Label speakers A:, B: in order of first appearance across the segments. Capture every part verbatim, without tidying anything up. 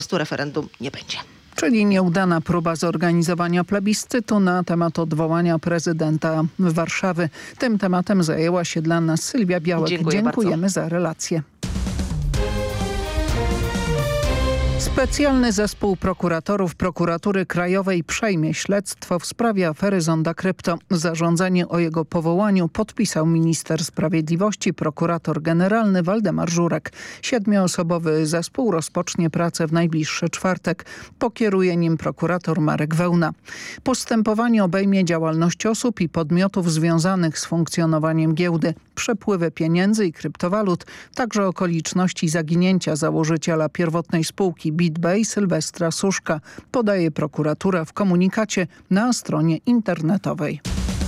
A: prostu referendum nie będzie.
B: Czyli nieudana próba zorganizowania plebiscytu na temat odwołania prezydenta Warszawy. Tym tematem zajęła się dla nas Sylwia Białek.
A: Dziękuję
B: Dziękujemy
A: bardzo.
B: za relację. Specjalny zespół prokuratorów Prokuratury Krajowej przejmie śledztwo w sprawie afery Zonda Krypto. Zarządzenie o jego powołaniu podpisał minister sprawiedliwości, prokurator generalny Waldemar Żurek. Siedmioosobowy zespół rozpocznie pracę w najbliższy czwartek. Pokieruje nim prokurator Marek Wełna. Postępowanie obejmie działalność osób i podmiotów związanych z funkcjonowaniem giełdy, przepływy pieniędzy i kryptowalut, także okoliczności zaginięcia założyciela pierwotnej spółki BitBay Sylwestra Suszka, podaje prokuratura w komunikacie na stronie internetowej.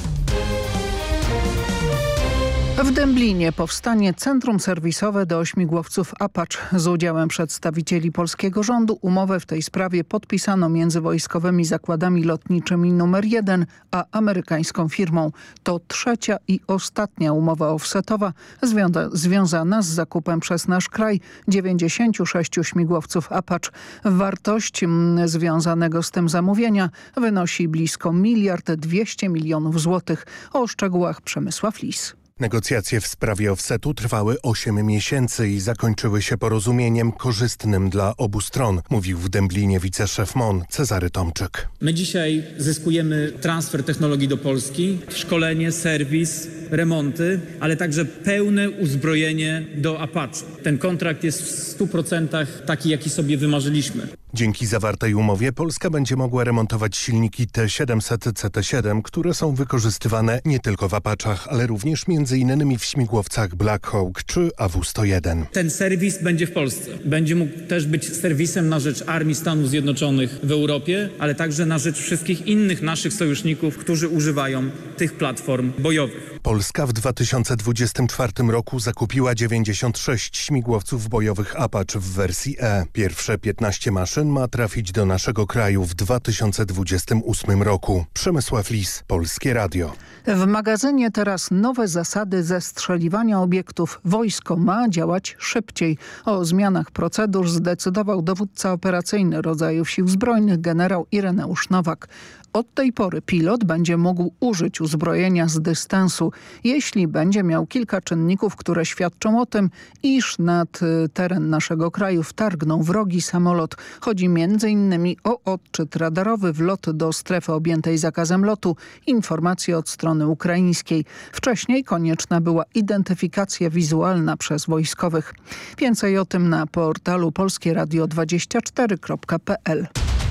B: W Dęblinie powstanie centrum serwisowe do śmigłowców Apache. Z udziałem przedstawicieli polskiego rządu umowę w tej sprawie podpisano między wojskowymi zakładami lotniczymi numer jeden a amerykańską firmą. To trzecia i ostatnia umowa offsetowa związa związana z zakupem przez nasz kraj dziewięćdziesięciu sześciu śmigłowców Apache. Wartość m, związanego z tym zamówienia wynosi blisko miliard dwieście milionów złotych. O szczegółach Przemysław Lis.
C: Negocjacje w sprawie offsetu trwały osiem miesięcy i zakończyły się porozumieniem korzystnym dla obu stron, mówił w Dęblinie wiceszef M O N Cezary Tomczyk.
D: My dzisiaj zyskujemy transfer technologii do Polski, szkolenie, serwis, remonty, ale także pełne uzbrojenie do Apache. Ten kontrakt jest w stu procentach taki, jaki sobie wymarzyliśmy.
C: Dzięki zawartej umowie Polska będzie mogła remontować silniki T siedemset C T siedem, które są wykorzystywane nie tylko w Apache'ach, ale również między innymi w śmigłowcach Black Hawk czy A W sto jeden.
D: Ten serwis będzie w Polsce. Będzie mógł też być serwisem na rzecz Armii Stanów Zjednoczonych w Europie, ale także na rzecz wszystkich innych naszych sojuszników, którzy używają tych platform bojowych.
C: Polska w dwa tysiące dwudziestym czwartym roku zakupiła dziewięćdziesiąt sześć śmigłowców bojowych Apache w wersji E. Pierwsze piętnaście maszyn ma trafić do naszego kraju w dwa tysiące dwudziestym ósmym roku. Przemysław Lis, Polskie Radio.
B: W magazynie teraz nowe zasady zestrzeliwania obiektów. Wojsko ma działać szybciej. O zmianach procedur zdecydował dowódca operacyjny rodzajów Sił Zbrojnych generał Ireneusz Nowak. Od tej pory pilot będzie mógł użyć uzbrojenia z dystansu, jeśli będzie miał kilka czynników, które świadczą o tym, iż nad teren naszego kraju wtargnął wrogi samolot. Chodzi między innymi o odczyt radarowy, wlot do strefy objętej zakazem lotu, informacje od strony ukraińskiej. Wcześniej konieczna była identyfikacja wizualna przez wojskowych. Więcej o tym na portalu polskie radio dwadzieścia cztery kropka p l.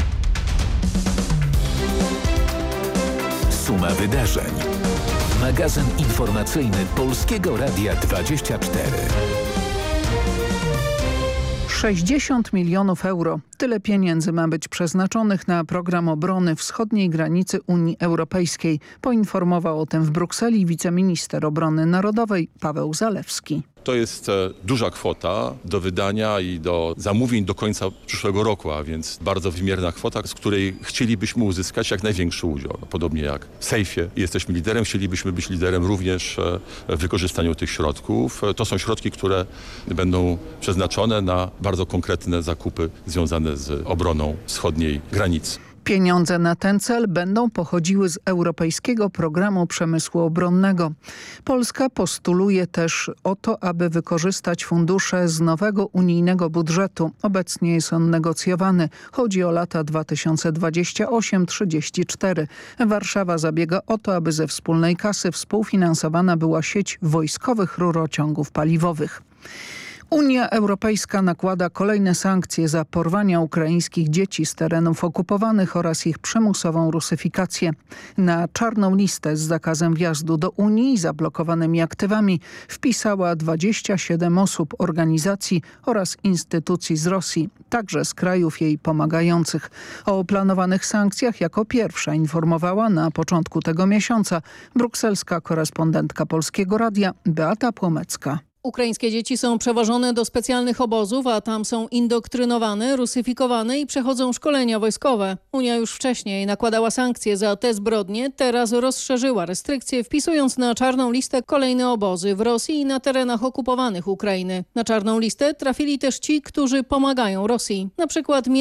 E: Suma wydarzeń. Magazyn informacyjny Polskiego Radia dwadzieścia cztery.
B: sześćdziesiąt milionów euro. Tyle pieniędzy ma być przeznaczonych na program obrony wschodniej granicy Unii Europejskiej. Poinformował o tym w Brukseli wiceminister obrony narodowej Paweł Zalewski.
F: To jest duża kwota do wydania i do zamówień do końca przyszłego roku, a więc bardzo wymierna kwota, z której chcielibyśmy uzyskać jak największy udział. Podobnie jak w sejfie jesteśmy liderem, chcielibyśmy być liderem również w wykorzystaniu tych środków. To są środki, które będą przeznaczone na bardzo konkretne zakupy związane z obroną wschodniej granicy.
B: Pieniądze na ten cel będą pochodziły z Europejskiego Programu Przemysłu Obronnego. Polska postuluje też o to, aby wykorzystać fundusze z nowego unijnego budżetu. Obecnie jest on negocjowany. Chodzi o lata dwa tysiące dwudziesty ósmy do trzydziestego czwartego. Warszawa zabiega o to, aby ze wspólnej kasy współfinansowana była sieć wojskowych rurociągów paliwowych. Unia Europejska nakłada kolejne sankcje za porwania ukraińskich dzieci z terenów okupowanych oraz ich przymusową rusyfikację. Na czarną listę z zakazem wjazdu do Unii i zablokowanymi aktywami wpisała dwadzieścia siedem osób, organizacji oraz instytucji z Rosji, także z krajów jej pomagających. O planowanych sankcjach jako pierwsza informowała na początku tego miesiąca brukselska korespondentka Polskiego Radia Beata Płomecka.
A: Ukraińskie dzieci są przewożone do specjalnych obozów, a tam są indoktrynowane, rusyfikowane i przechodzą szkolenia wojskowe. Unia już wcześniej nakładała sankcje za te zbrodnie, teraz rozszerzyła restrykcje, wpisując na czarną listę kolejne obozy w Rosji i na terenach okupowanych Ukrainy. Na czarną listę trafili też ci, którzy pomagają Rosji. Na przykład